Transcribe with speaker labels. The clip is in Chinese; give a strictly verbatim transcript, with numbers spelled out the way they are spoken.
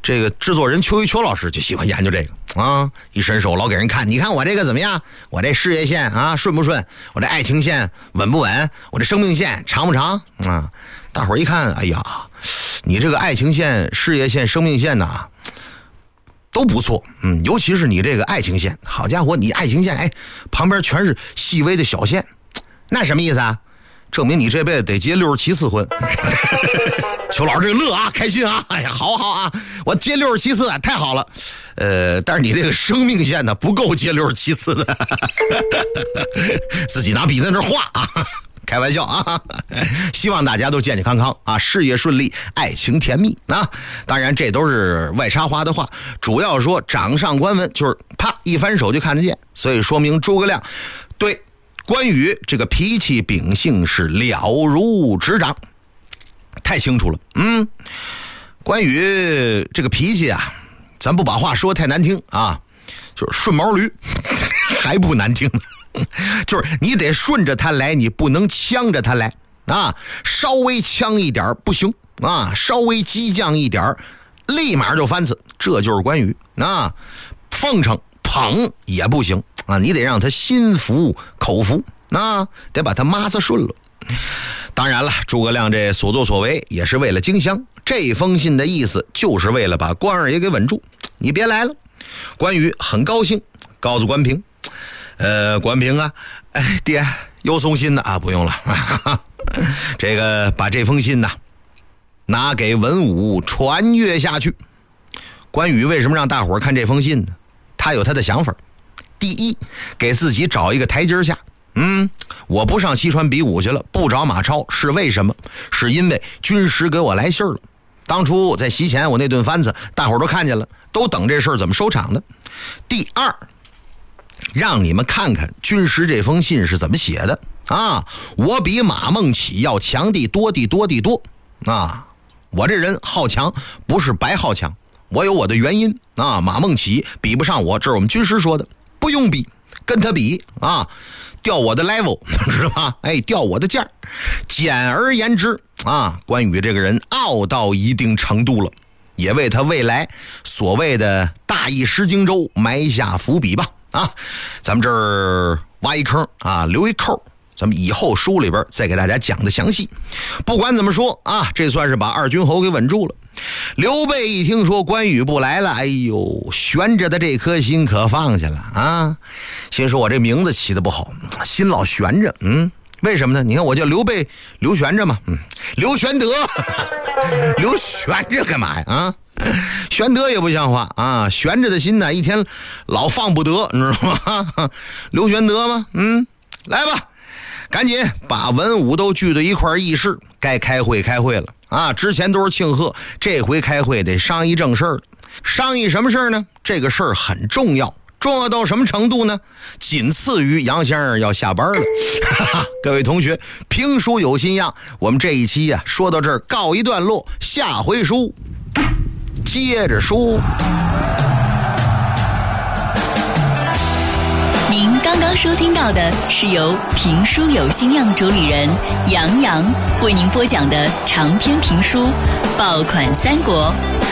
Speaker 1: 这个制作人邱一秋老师就喜欢研究这个啊，一伸手老给人看，你看我这个怎么样？我这事业线啊顺不顺？我这爱情线稳不稳？我这生命线长不长？啊，大伙儿一看，哎呀，你这个爱情线、事业线、生命线呐，都不错，嗯，尤其是你这个爱情线，好家伙，你爱情线，哎，旁边全是细微的小线，那什么意思啊？证明你这辈子得结六十七次婚。邱老师这个乐啊，开心啊，哎呀，好好啊，我结六十七次、啊、太好了。呃，但是你这个生命线呢不够结六十七次的，自己拿笔在那画啊，开玩笑啊。希望大家都健健康康啊，事业顺利，爱情甜蜜啊。当然这都是外插花的话，主要说掌上观文，就是啪一翻手就看得见，所以说明诸葛亮对关羽这个脾气秉性是了如指掌，太清楚了。嗯，关羽这个脾气啊，咱不把话说太难听啊，就是顺毛驴，还不难听，就是你得顺着他来，你不能呛着他来啊，稍微呛一点不行啊，稍微激将一点立马就翻刺，这就是关羽啊，奉承捧也不行啊，你得让他心服口服啊，得把他抹子顺了。当然了，诸葛亮这所作所为也是为了荆襄，这封信的意思就是为了把关二爷给稳住，你别来了。关羽很高兴，告诉关平，呃，关平啊，哎，爹又送信呢啊，不用了，这个把这封信呢拿给文武传阅下去。关羽为什么让大伙看这封信呢？他有他的想法。第一，给自己找一个台阶下。嗯，我不上西川比武去了，不找马超是为什么？是因为军师给我来信了。当初在席前我那顿翻子，大伙都看见了，都等这事儿怎么收场的。第二，让你们看看军师这封信是怎么写的啊！我比马孟起要强地多地多地多啊！我这人好强，不是白好强，我有我的原因啊！马孟起比不上我，这是我们军师说的，不用比，跟他比啊！掉我的 level 知道吧？哎，掉我的价。简而言之啊，关羽这个人傲到一定程度了，也为他未来所谓的大意失荆州埋下伏笔吧。啊，咱们这儿挖一坑啊，留一扣，咱们以后书里边再给大家讲的详细。不管怎么说啊，这算是把二军侯给稳住了。刘备一听说关羽不来了，哎呦，悬着的这颗心可放下了啊！心说我这名字起的不好，心老悬着。嗯，为什么呢？你看我叫刘备，刘悬着嘛。嗯，刘玄德，刘悬着干嘛呀？啊，玄德也不像话啊！悬着的心呢，一天老放不得，你知道吗？刘玄德吗？嗯，来吧。赶紧把文武都聚到一块议事，该开会开会了啊！之前都是庆贺，这回开会得商议正事儿了。商议什么事儿呢？这个事儿很重要，重要到什么程度呢？仅次于杨先生要下班了。各位同学，评书有新样，我们这一期呀、啊、说到这儿告一段落，下回书接着说。
Speaker 2: 您刚刚收听到的是由评书有新样主理人杨洋为您播讲的长篇评书《爆款三国》。